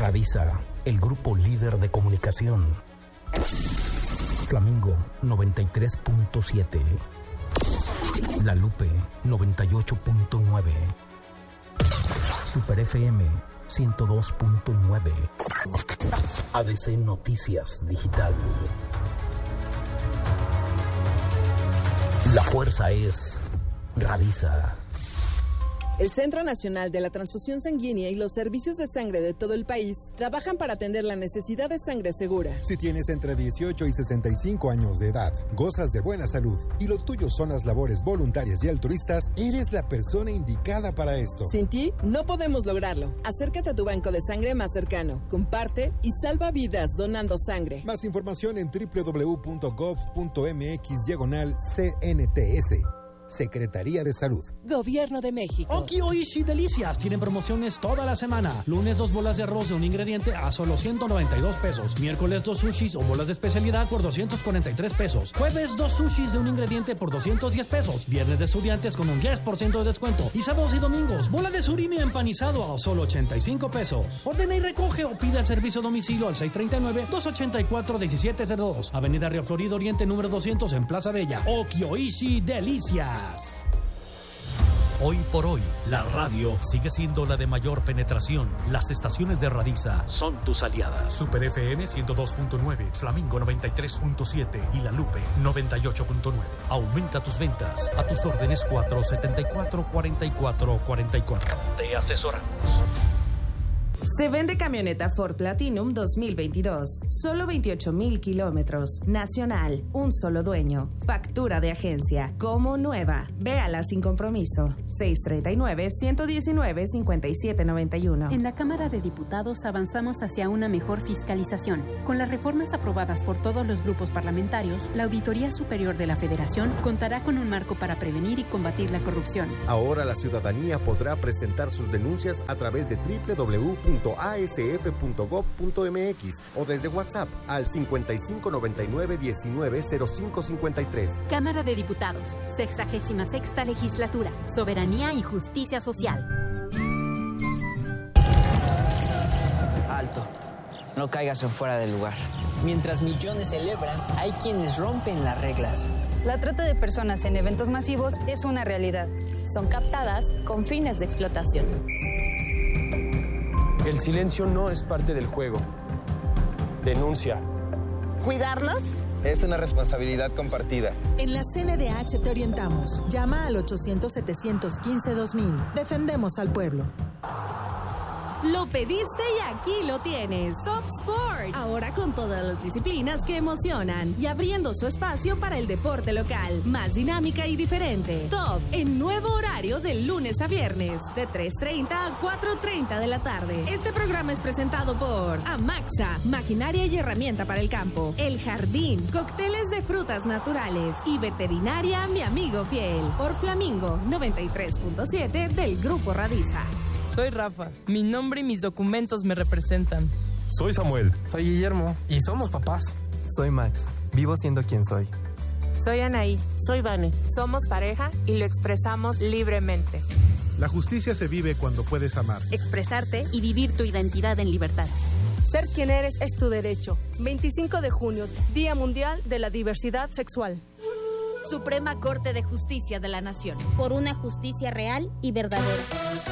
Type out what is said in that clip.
Radisa, el grupo líder de comunicación. Flamingo 93.7. La Lupe 98.9. Super FM 102.9. ADC Noticias Digital. La fuerza es Radisa. El Centro Nacional de la Transfusión Sanguínea y los servicios de sangre de todo el país trabajan para atender la necesidad de sangre segura. Si tienes entre 18 y 65 años de edad, gozas de buena salud y lo tuyo son las labores voluntarias y altruistas, eres la persona indicada para esto. Sin ti, no podemos lograrlo. Acércate a tu banco de sangre más cercano, comparte y salva vidas donando sangre. Más información en www.gov.mx/CNTS. Secretaría de Salud. Gobierno de México. Oki Oishi Delicias tienen promociones toda la semana. Lunes 2 bolas de arroz de un ingrediente a solo 192 pesos. Miércoles 2 sushis o bolas de especialidad por 243 pesos. Jueves 2 sushis de un ingrediente por 210 pesos. Viernes de estudiantes con un 10% de descuento. Y sábados y domingos, bola de surimi empanizado a solo 85 pesos. Ordena y recoge o pide el servicio a domicilio al 639-284-1702. Avenida Río Florido Oriente número 200 en Plaza Bella. Oki Oishi Delicias. Hoy por hoy, la radio sigue siendo la de mayor penetración. Las estaciones de Radisa son tus aliadas. Super FM 102.9, Flamingo 93.7 y La Lupe 98.9. Aumenta tus ventas. A tus órdenes 474-4444. Te asesoramos. Se vende camioneta Ford Platinum 2022. Solo 28,000 kilómetros. Nacional. Un solo dueño. Factura de agencia. Como nueva. Véala sin compromiso. 639-119-5791. En la Cámara de Diputados avanzamos hacia una mejor fiscalización. Con las reformas aprobadas por todos los grupos parlamentarios, la Auditoría Superior de la Federación contará con un marco para prevenir y combatir la corrupción. Ahora la ciudadanía podrá presentar sus denuncias a través de www.asf.gov.mx o desde WhatsApp al 5599-190553. Cámara de Diputados, 66ª Legislatura, Soberanía y Justicia Social. Alto, no caigas en fuera del lugar. Mientras millones celebran, hay quienes rompen las reglas. La trata de personas en eventos masivos es una realidad. Son captadas con fines de explotación. El silencio no es parte del juego. Denuncia. ¿Cuidarnos? Es una responsabilidad compartida. En la CNDH te orientamos. Llama al 800-715-2000. Defendemos al pueblo. Lo pediste y aquí lo tienes. Top Sport. Ahora con todas las disciplinas que emocionan y abriendo su espacio para el deporte local. Más dinámica y diferente. Top en nuevo horario de lunes a viernes de 3:30 a 4:30 de la tarde. Este programa es presentado por Amaxa, maquinaria y herramienta para el campo. El Jardín, cócteles de frutas naturales y veterinaria Mi Amigo Fiel. Por Flamingo 93.7 del Grupo Radisa. Soy Rafa. Mi nombre y mis documentos me representan. Soy Samuel. Soy Guillermo. Y somos papás. Soy Max. Vivo siendo quien soy. Soy Anaí. Soy Vane. Somos pareja y lo expresamos libremente. La justicia se vive cuando puedes amar, expresarte y vivir tu identidad en libertad. Ser quien eres es tu derecho. 25 de junio, Día Mundial de la Diversidad Sexual. Suprema Corte de Justicia de la Nación. Por una justicia real y verdadera.